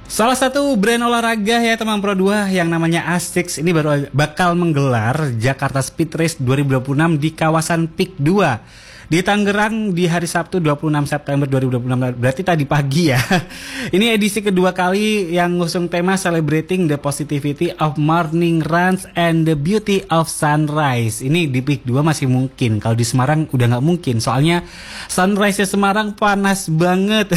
Salah satu brand olahraga ya teman Pro 2 yang namanya ASICS ini baru bakal menggelar Jakarta Speed Race 2026 di kawasan PIK 2 di Tangerang di hari Sabtu 26 September 2026, berarti tadi pagi ya. Ini edisi kedua kali yang ngusung tema Celebrating the Positivity of Morning Runs and the Beauty of Sunrise. Ini di PIK 2 masih mungkin, kalau di Semarang udah nggak mungkin, soalnya sunrise-nya Semarang panas banget.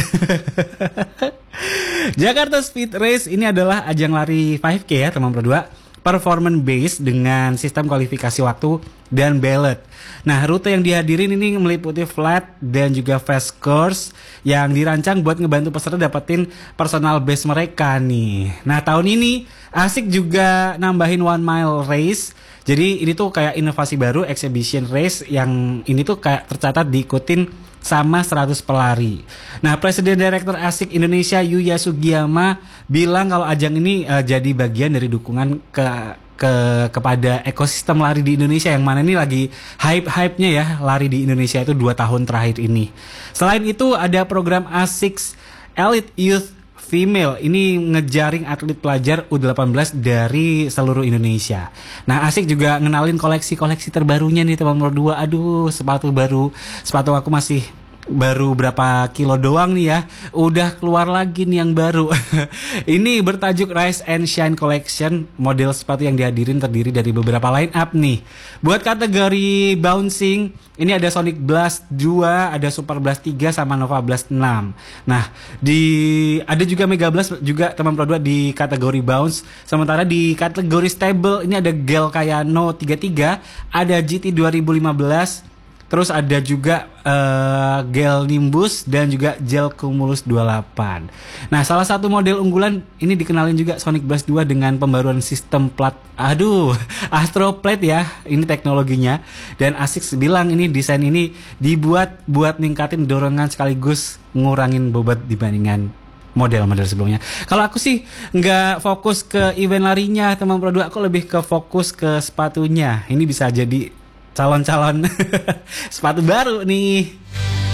Jakarta Speed Race ini adalah ajang lari 5K ya teman Pro 2, performance based dengan sistem kualifikasi waktu dan ballot. Nah, rute yang dihadirin ini meliputi flat dan juga fast course yang dirancang buat ngebantu peserta dapetin personal best mereka nih. Nah, tahun ini ASICS juga nambahin 1 mile race. Jadi ini tuh kayak inovasi baru, exhibition race yang ini tuh kayak tercatat diikutin sama 100 pelari. Nah, Presiden Direktur ASICS Indonesia Yuya Sugiyama bilang kalau ajang ini jadi bagian dari dukungan kepada ekosistem lari di Indonesia, yang mana ini lagi hype-hype-nya ya lari di Indonesia itu 2 tahun terakhir ini. Selain itu ada program ASICS Elite Youth Female, ini ngejaring atlet pelajar U18 dari seluruh Indonesia. Nah, ASICS juga ngenalin koleksi-koleksi terbarunya nih teman Pro 2. Aduh, sepatu baru. Sepatu aku masih baru berapa kilo doang nih ya, udah keluar lagi nih yang baru. Ini bertajuk Rise and Shine Collection. Model sepatu yang dihadirin terdiri dari beberapa line up nih. Buat kategori bouncing, ini ada Sonic Blast 2, ada Super Blast 3 sama Nova Blast 6. Nah, ada juga Mega Blast juga teman Pro 2 di kategori bounce. Sementara di kategori stable ini ada Gel Kayano 33, ada GT 2015. Terus ada juga Gel Nimbus dan juga Gel Cumulus 28. Nah, salah satu model unggulan ini dikenalin juga Sonic Blast 2 dengan pembaruan sistem plat. Astro Plate ya, ini teknologinya. Dan ASICS bilang ini desain ini dibuat buat ningkatin dorongan sekaligus ngurangin bobot dibandingkan model-model sebelumnya. Kalau aku sih nggak fokus ke event larinya teman Pro 2, aku lebih ke fokus ke sepatunya. Ini bisa jadi calon-calon sepatu baru nih.